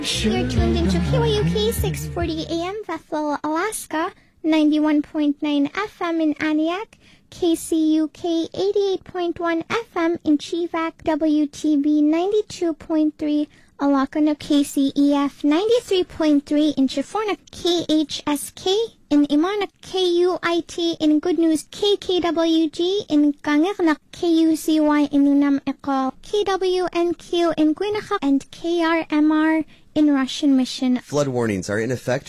You're tuned into KYUK 640 AM, Bethel, Alaska, 91.9 FM in Aniak, KCUK 88.1 FM in Chivak, WTB 92.3, Alakano KCEF 93.3 in Chifornak, KHSK in Imanak, KUIT in Good News, KKWG in Kangirnak, KUCY in Lunam Ekol, KWNQ in Guinakak, and KRMR in Russian Mission. Flood warnings are in effect